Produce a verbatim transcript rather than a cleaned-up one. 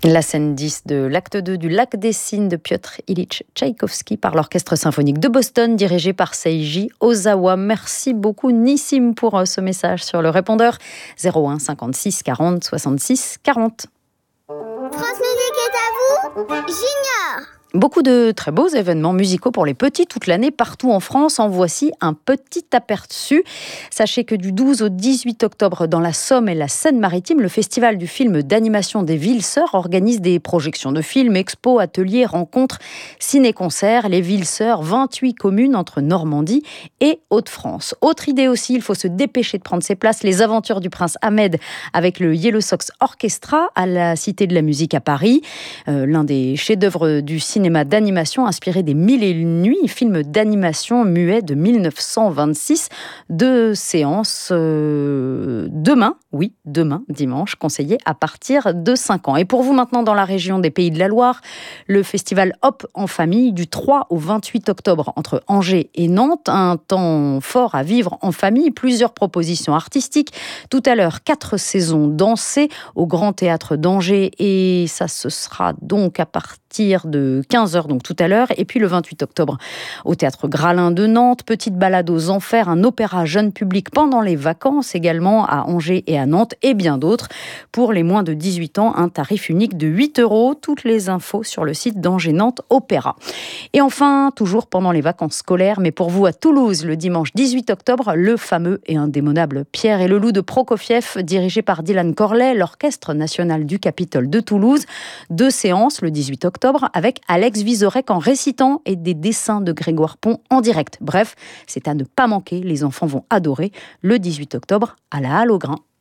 La scène dix de l'acte deux du Lac des Cygnes de Piotr Ilyich Tchaïkovski par l'Orchestre symphonique de Boston dirigé par Seiji Ozawa. Merci beaucoup Nissim pour ce message sur le répondeur zéro un cinquante-six quarante soixante-six quarante. France Musique est à vous, Junior. Beaucoup de très beaux événements musicaux pour les petits toute l'année partout en France. En voici un petit aperçu. Sachez que du douze au dix-huit octobre dans la Somme et la Seine-Maritime, le festival du film d'animation des Villes-Sœurs organise des projections de films, expos, ateliers, rencontres, ciné-concerts. Les Villes-Sœurs, vingt-huit communes entre Normandie et Hauts-de-France. Autre idée aussi, il faut se dépêcher de prendre ses places. Les aventures du prince Ahmed avec le Yellow Sox Orchestra à la Cité de la Musique à Paris. Euh, l'un des chefs-d'œuvre du cinéma d'animation inspiré des Mille et une nuits, film d'animation muet de mille neuf cent vingt-six. Deux séances euh, demain, oui, demain, dimanche, conseillé à partir de cinq ans. Et pour vous maintenant dans la région des Pays de la Loire, le festival Hop en famille du trois au vingt-huit octobre entre Angers et Nantes. Un temps fort à vivre en famille, plusieurs propositions artistiques. Tout à l'heure, quatre saisons dansées au Grand Théâtre d'Angers et ça ce sera donc à partir de quinze heures, donc tout à l'heure. Et puis le vingt-huit octobre, au Théâtre Gralin de Nantes, petite balade aux enfers, un opéra jeune public pendant les vacances également à Angers et à Nantes et bien d'autres. Pour les moins de dix-huit ans, un tarif unique de huit euros. Toutes les infos sur le site d'Angers-Nantes Opéra. Et enfin, toujours pendant les vacances scolaires, mais pour vous à Toulouse, le dimanche dix-huit octobre, le fameux et indémodable Pierre et le loup de Prokofiev, dirigé par Dylan Corley, l'Orchestre national du Capitole de Toulouse. Deux séances le dix-huit octobre avec Alex Vizorek en récitant et des dessins de Grégoire Pont en direct. Bref, c'est à ne pas manquer, les enfants vont adorer le dix-huit octobre à la Halle au Grain.